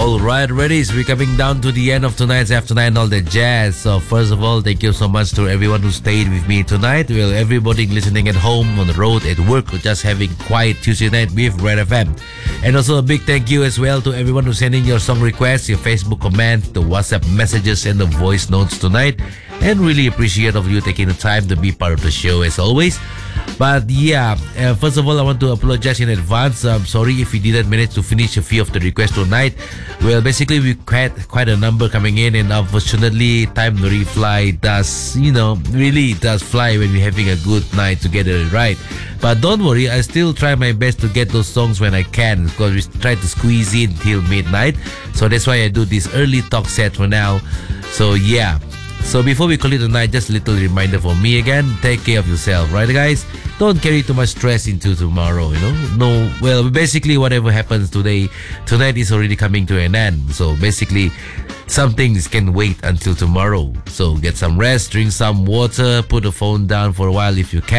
Alright, ready? So we're coming down to the end of tonight's After 9 All the Jazz. So first of all, thank you so much to everyone who stayed with me tonight. Well, everybody listening at home, on the road, at work, or just having quiet Tuesday night with Red FM. And also a big thank you as well to everyone who's sending your song requests, your Facebook comments, the WhatsApp messages, and the voice notes tonight. And really appreciate of you taking the time to be part of the show as always. But yeah, first of all, I want to apologize in advance. I'm sorry if we didn't manage to finish a few of the requests tonight. Well, basically, we had quite a number coming in, and unfortunately, time to reply does, really does fly when we're having a good night together, right? But don't worry, I still try my best to get those songs when I can, because we try to squeeze in till midnight. So that's why I do this early talk set for now. So yeah. So before we call it a night, just a little reminder for me again, take care of yourself, right guys? Don't carry too much stress into tomorrow, No, well, basically whatever happens today, tonight is already coming to an end. So basically, some things can wait until tomorrow. So get some rest, drink some water, put the phone down for a while if you can.